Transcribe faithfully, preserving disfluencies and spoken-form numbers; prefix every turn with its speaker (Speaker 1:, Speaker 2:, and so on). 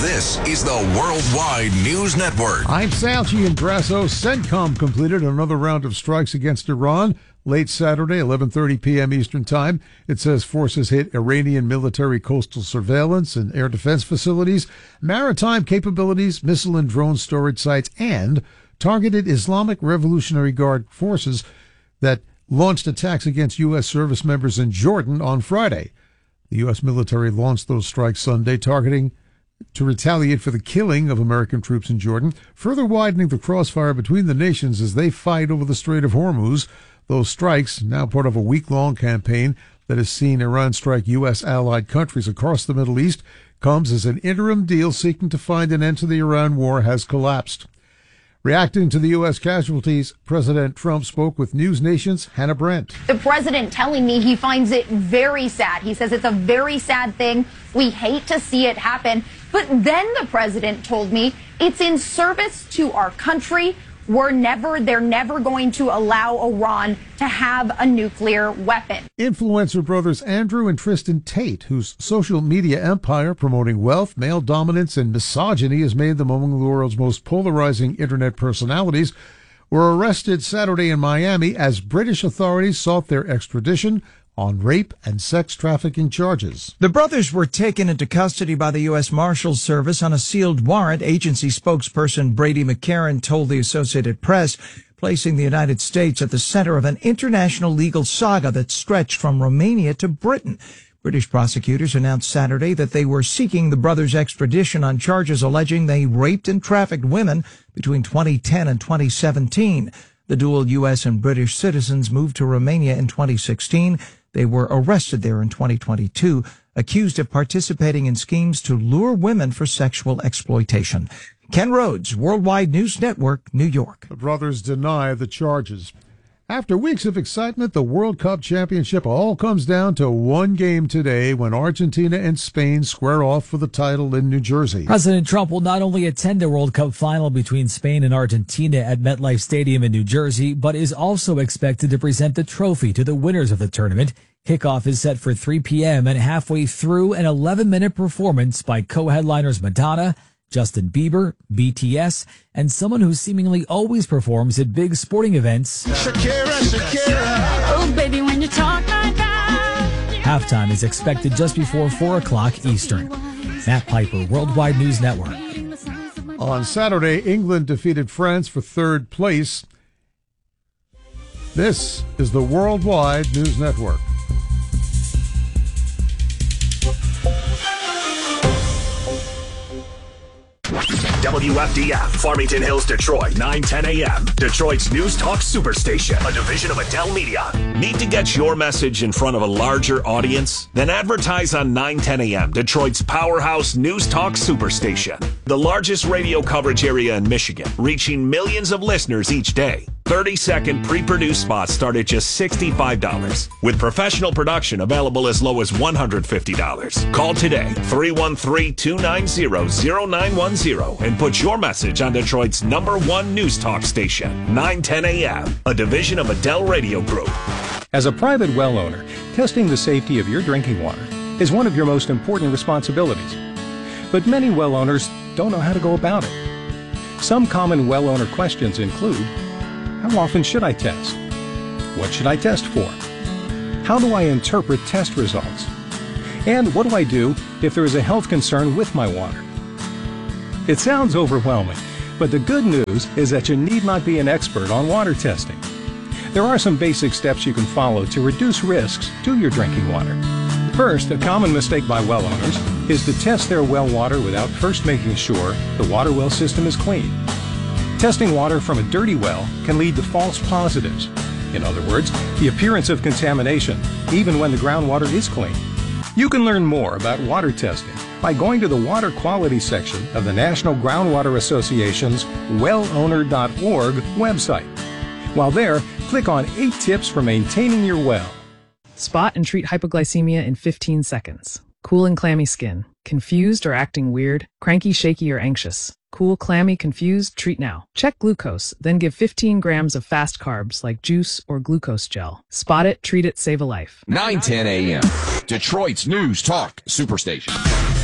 Speaker 1: This is the Worldwide News Network.
Speaker 2: I'm Salchi and Grasso. CENTCOM completed another round of strikes against Iran late Saturday, eleven thirty p.m. Eastern Time. It says forces hit Iranian military coastal surveillance and air defense facilities, maritime capabilities, missile and drone storage sites, and targeted Islamic Revolutionary Guard forces that launched attacks against U S service members in Jordan on Friday. The U S military launched those strikes Sunday, targeting to retaliate for the killing of American troops in Jordan, further widening the crossfire between the nations as they fight over the Strait of Hormuz. Those strikes, now part of a week-long campaign that has seen Iran strike U S allied countries across the Middle East, comes as an interim deal seeking to find an end to the Iran war has collapsed. Reacting to the U S casualties, President Trump spoke with News Nation's Hannah Brandt.
Speaker 3: The president telling me he finds it very sad. He says it's a very sad thing. We hate to see it happen. But then the president told me it's in service to our country. We're never, they're never going to allow Iran to have a nuclear weapon.
Speaker 2: Influencer brothers Andrew and Tristan Tate, whose social media empire promoting wealth, male dominance, and misogyny has made them among the world's most polarizing internet personalities, were arrested Saturday in Miami as British authorities sought their extradition on rape and sex trafficking charges.
Speaker 4: The brothers were taken into custody by the U S Marshals Service on a sealed warrant, agency spokesperson Brady McCarran told the Associated Press, placing the United States at the center of an international legal saga that stretched from Romania to Britain. British prosecutors announced Saturday that they were seeking the brothers' extradition on charges alleging they raped and trafficked women between twenty ten and twenty seventeen. The dual U S and British citizens moved to Romania in twenty sixteen. They were arrested there in twenty twenty-two, accused of participating in schemes to lure women for sexual exploitation. Ken Rhodes, Worldwide News Network, New York.
Speaker 2: The brothers deny the charges. After weeks of excitement, the World Cup Championship all comes down to one game today when Argentina and Spain square off for the title in New Jersey.
Speaker 5: President Trump will not only attend the World Cup final between Spain and Argentina at MetLife Stadium in New Jersey, but is also expected to present the trophy to the winners of the tournament. Kickoff is set for three p.m. and halfway through an eleven-minute performance by co-headliners Madonna, Justin Bieber, B T S, and someone who seemingly always performs at big sporting events.
Speaker 6: Shakira, Shakira. Oh, baby, when you talk like that.
Speaker 5: Halftime is expected just before four o'clock Eastern. Matt Piper, Worldwide News Network.
Speaker 2: On Saturday, England defeated France for third place. This is the Worldwide News Network.
Speaker 7: W F D F, Farmington Hills, Detroit, nine ten a.m. Detroit's News Talk Superstation, a division of Adele Media. Need to get your message in front of a larger audience? Then advertise on nine ten a.m. Detroit's powerhouse News Talk Superstation, the largest radio coverage area in Michigan, reaching millions of listeners each day. thirty-second pre-produced spots start at just sixty-five dollars, with professional production available as low as one hundred fifty dollars. Call today, three one three, two nine zero, zero nine one zero, and put your message on Detroit's number one news talk station, nine ten a.m., a division of Adele Radio Group.
Speaker 8: As a private well owner, testing the safety of your drinking water is one of your most important responsibilities. But many well owners don't know how to go about it. Some common well owner questions include: how often should I test? What should I test for? How do I interpret test results? And what do I do if there is a health concern with my water? It sounds overwhelming, but the good news is that you need not be an expert on water testing. There are some basic steps you can follow to reduce risks to your drinking water. First, a common mistake by well owners is to test their well water without first making sure the water well system is clean. Testing water from a dirty well can lead to false positives. In other words, the appearance of contamination, even when the groundwater is clean. You can learn more about water testing by going to the water quality section of the National Groundwater Association's well owner dot org website. While there, click on eight tips for maintaining your well.
Speaker 9: Spot and treat hypoglycemia in fifteen seconds. Cool and clammy skin. Confused or acting weird? Cranky, shaky, or anxious? Cool, clammy, confused? Treat now. Check glucose, then give fifteen grams of fast carbs like juice or glucose gel. Spot it, treat it, save a life.
Speaker 10: nine ten a.m. Detroit's News Talk Superstation.